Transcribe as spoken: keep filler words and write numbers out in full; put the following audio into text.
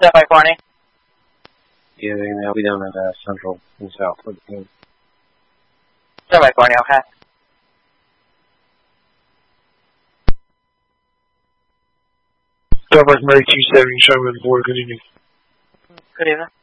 Stand by, Barney. Yeah, they'll be down at uh, Central and South with the team. Stand by, Barney, okay. Southwest Mary two seventy, Sherman Board, good evening. Good evening.